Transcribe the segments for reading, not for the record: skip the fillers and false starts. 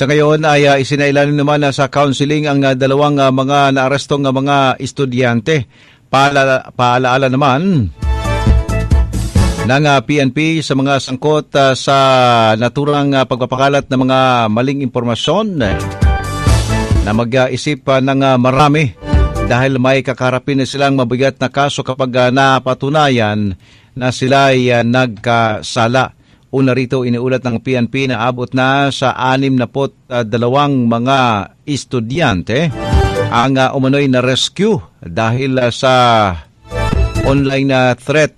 Sa ngayon ay isinailalim naman sa counseling ang dalawang mga naarestong mga estudyante. Paalaala naman ng PNP sa mga sangkot sa naturang pagpapakalat ng mga maling impormasyon na mag-isip ng marami dahil may kakarapin na silang mabigat na kaso kapag napatunayan na sila ay nagkasala. Una rito, iniulat ng PNP na abot na sa 62 mga estudyante ang umano'y na rescue dahil sa online threat.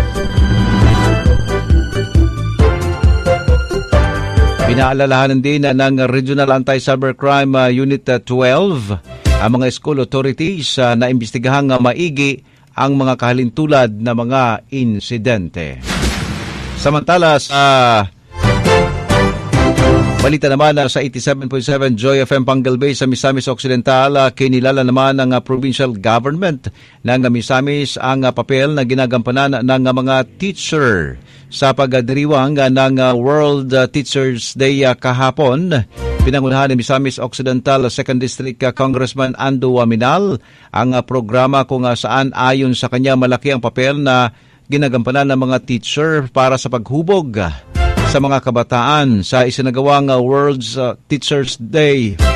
Pinaalalahanan din ng Regional Anti-Cybercrime Unit 12 ang mga school authorities na imbestigahang maigi ang mga kahalintulad na mga insidente. Samantala sa balita naman sa 87.7 Joy FM Pangal Bay sa Misamis Occidental, kinilala naman ng provincial government ng Misamis ang papel na ginagampanan ng mga teacher sa pagdiriwang ng World Teachers Day kahapon. Pinangunahan ni Misamis Occidental 2nd District Congressman Ando Waminal ang programa kung saan ayon sa kanya malaki ang papel na ginagampanan ng mga teacher para sa paghubog sa mga kabataan sa isinagawang World Teachers Day